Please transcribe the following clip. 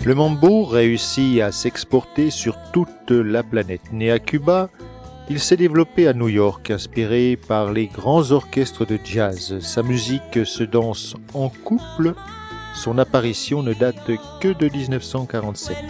Le mambo réussit à s'exporter sur toute la planète. Né à Cuba, il s'est développé à New York, inspiré par les grands orchestres de jazz. Sa musique se danse en couple. Son apparition ne date que de 1947.